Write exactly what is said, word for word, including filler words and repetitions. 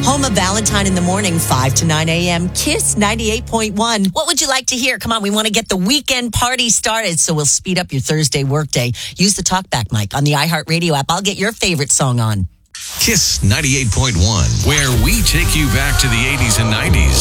Home of Valentine in the morning, five to nine a.m. Kiss ninety-eight point one. What would you like to hear? Come on, we want to get the weekend party started, so we'll speed up your Thursday workday. Use the talkback mic on the iHeartRadio app. I'll get your favorite song on. Kiss ninety-eight point one, where we take you back to the eighties and nineties.